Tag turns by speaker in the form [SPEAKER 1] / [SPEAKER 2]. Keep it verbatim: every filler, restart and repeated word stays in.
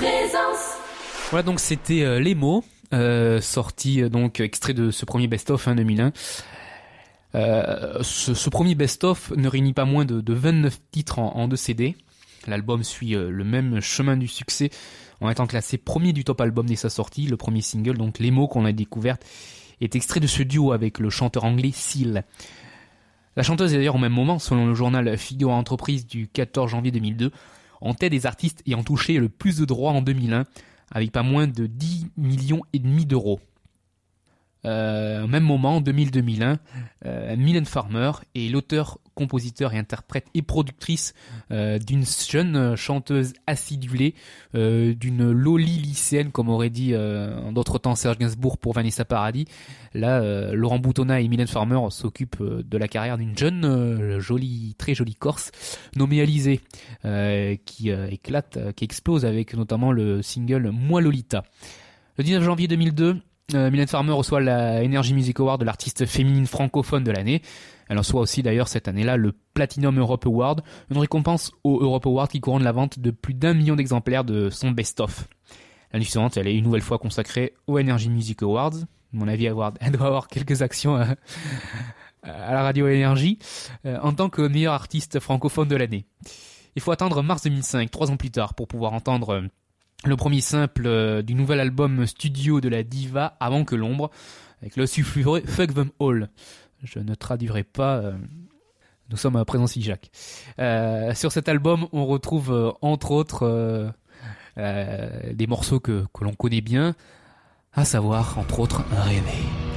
[SPEAKER 1] Présence.
[SPEAKER 2] Voilà, donc c'était euh, Les Mots, euh, sorti euh, donc extrait de ce premier best-of hein, deux mille un. Euh, ce, ce premier best-of ne réunit pas moins de, de vingt-neuf titres en, en deux C D. L'album suit euh, le même chemin du succès en étant classé premier du top album dès sa sortie. Le premier single, donc Les Mots qu'on a découvert, est extrait de ce duo avec le chanteur anglais Seal. La chanteuse est d'ailleurs au même moment, selon le journal Figaro Entreprise du quatorze janvier deux mille deux, en tête des artistes ayant touché le plus de droits en deux mille un, avec pas moins de dix millions et demi d'euros. Euh, au même moment, en deux mille deux mille un, euh, Mylène Farmer est l'auteur, compositeur et interprète et productrice euh, d'une jeune chanteuse acidulée, euh, d'une loli lycéenne, comme aurait dit euh, en d'autres temps Serge Gainsbourg pour Vanessa Paradis. Là, euh, Laurent Boutonnat et Mylène Farmer s'occupent euh, de la carrière d'une jeune, euh, jolie, très jolie Corse, nommée Alizée, euh, qui euh, éclate, euh, qui explose avec notamment le single Moi Lolita. Le dix-neuf janvier deux mille deux, Euh, Mylène Farmer reçoit la Energy Music Award de l'artiste féminine francophone de l'année. Elle reçoit aussi d'ailleurs cette année-là le Platinum Europe Award, une récompense au Europe Award qui couronne la vente de plus d'un million d'exemplaires de son best-of. L'année suivante, elle est une nouvelle fois consacrée aux Energy Music Awards. À mon avis, elle doit avoir quelques actions à, à la radio Énergie, euh, en tant que meilleure artiste francophone de l'année. Il faut attendre mars deux mille cinq, trois ans plus tard, pour pouvoir entendre euh, le premier simple euh, du nouvel album studio de la diva Avant que l'ombre, avec le sulfureux Fuck Them All. Je ne traduirai pas, euh, nous sommes à présence Jacques. Euh, sur cet album, on retrouve euh, entre autres euh, euh, des morceaux que, que l'on connaît bien, à savoir entre autres Rêver.